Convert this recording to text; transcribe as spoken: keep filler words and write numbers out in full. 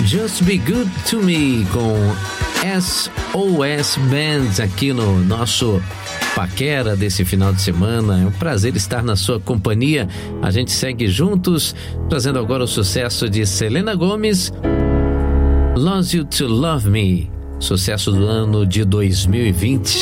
Just Be Good To Me com S O S Band aqui no nosso Paquera desse final de semana. É um prazer estar na sua companhia. A gente segue juntos, trazendo agora o sucesso de Selena Gomez, Loves You To Love Me, sucesso do ano de dois mil e vinte.